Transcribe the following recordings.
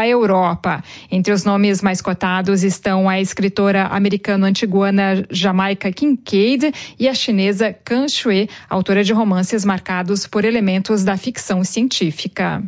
da Europa. Entre os nomes mais cotados estão a escritora americano-antiguana Jamaica Kincaid e a chinesa Can Shui, autora de romances marcados por elementos da ficção científica.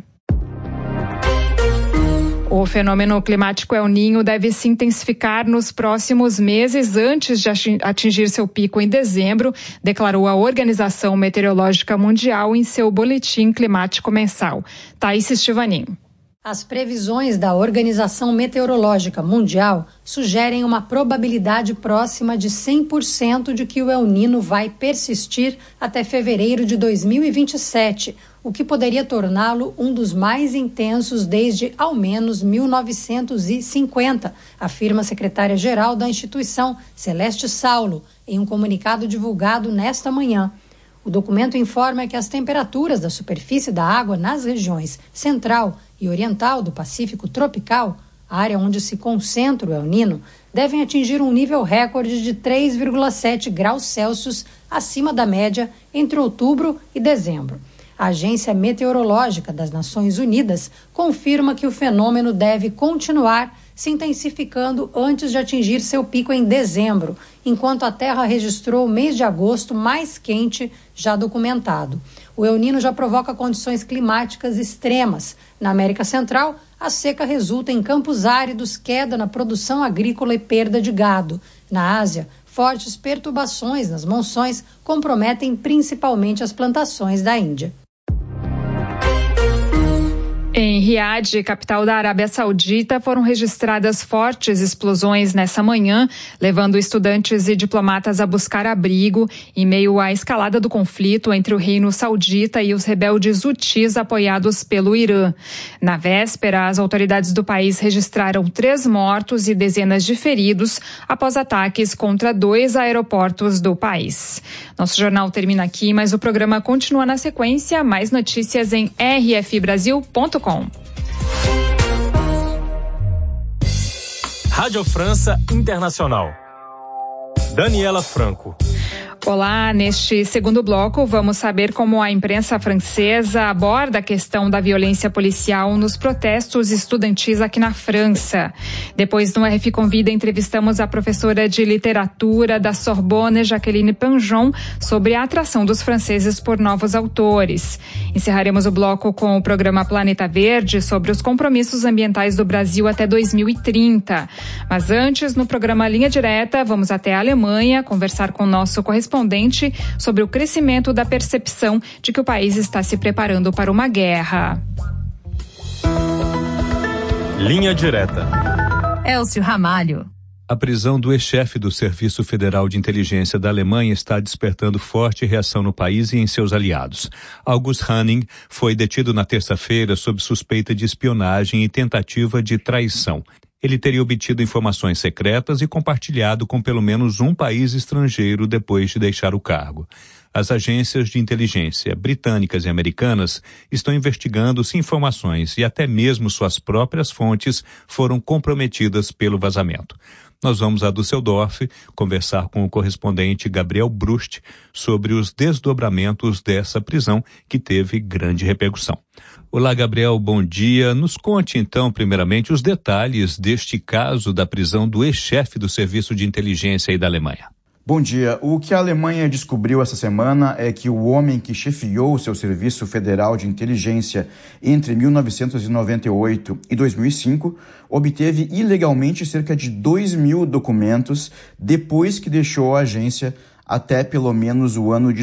O fenômeno climático El Niño deve se intensificar nos próximos meses antes de atingir seu pico em dezembro, declarou a Organização Meteorológica Mundial em seu boletim climático mensal. Thaís Estivanin. As previsões da Organização Meteorológica Mundial sugerem uma probabilidade próxima de 100% de que o El Niño vai persistir até fevereiro de 2027, o que poderia torná-lo um dos mais intensos desde ao menos 1950, afirma a secretária-geral da instituição, Celeste Saulo, em um comunicado divulgado nesta manhã. O documento informa que as temperaturas da superfície da água nas regiões central e oriental do Pacífico tropical, área onde se concentra o El Niño, devem atingir um nível recorde de 3,7 graus Celsius acima da média entre outubro e dezembro. A Agência Meteorológica das Nações Unidas confirma que o fenômeno deve continuar se intensificando antes de atingir seu pico em dezembro, enquanto a Terra registrou o mês de agosto mais quente já documentado. O El Niño já provoca condições climáticas extremas. Na América Central, a seca resulta em campos áridos, queda na produção agrícola e perda de gado. Na Ásia, fortes perturbações nas monções comprometem principalmente as plantações da Índia. Em Riad, capital da Arábia Saudita, foram registradas fortes explosões nessa manhã, levando estudantes e diplomatas a buscar abrigo em meio à escalada do conflito entre o reino saudita e os rebeldes hutis apoiados pelo Irã. Na véspera, as autoridades do país registraram 3 mortos e dezenas de feridos após ataques contra 2 aeroportos do país. Nosso jornal termina aqui, mas o programa continua na sequência. Mais notícias em rfbrasil.com. Rádio França Internacional. Daniela Franco. Olá, neste segundo bloco vamos saber como a imprensa francesa aborda a questão da violência policial nos protestos estudantis aqui na França. Depois no RF Convida entrevistamos a professora de literatura da Sorbonne, Jacqueline Panjon, sobre a atração dos franceses por novos autores. Encerraremos o bloco com o programa Planeta Verde sobre os compromissos ambientais do Brasil até 2030. Mas antes, no programa Linha Direta, vamos até a Alemanha conversar com o nosso correspondente sobre o crescimento da percepção de que o país está se preparando para uma guerra. Linha Direta. Elcio Ramalho. A prisão do ex-chefe do Serviço Federal de Inteligência da Alemanha está despertando forte reação no país e em seus aliados. August Hanning foi detido na terça-feira sob suspeita de espionagem e tentativa de traição. Ele teria obtido informações secretas e compartilhado com pelo menos um país estrangeiro depois de deixar o cargo. As agências de inteligência britânicas e americanas estão investigando se informações e até mesmo suas próprias fontes foram comprometidas pelo vazamento. Nós vamos a Düsseldorf conversar com o correspondente Gabriel Brust sobre os desdobramentos dessa prisão que teve grande repercussão. Olá, Gabriel, bom dia. Nos conte, então, primeiramente, os detalhes deste caso da prisão do ex-chefe do Serviço de Inteligência aí da Alemanha. Bom dia. O que a Alemanha descobriu essa semana é que o homem que chefiou o seu Serviço Federal de Inteligência entre 1998 e 2005 obteve ilegalmente cerca de 2.000 documentos depois que deixou a agência até pelo menos o ano de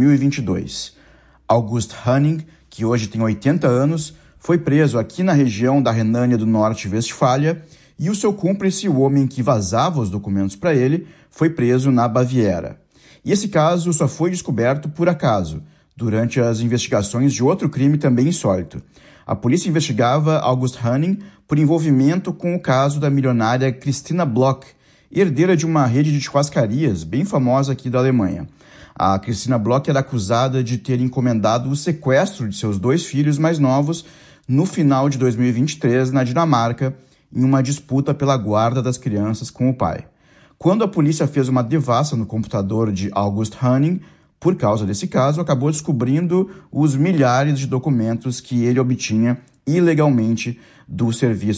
2022. August Hanning, que hoje tem 80 anos, foi preso aqui na região da Renânia do Norte-Westfália e o seu cúmplice, o homem que vazava os documentos para ele, foi preso na Baviera. E esse caso só foi descoberto por acaso, durante as investigações de outro crime também insólito. A polícia investigava August Hanning por envolvimento com o caso da milionária Christina Bloch, herdeira de uma rede de churrascarias bem famosa aqui da Alemanha. A Christina Bloch era acusada de ter encomendado o sequestro de seus 2 filhos mais novos no final de 2023 na Dinamarca, em uma disputa pela guarda das crianças com o pai. Quando a polícia fez uma devassa no computador de August Hanning, por causa desse caso, acabou descobrindo os milhares de documentos que ele obtinha ilegalmente do Serviço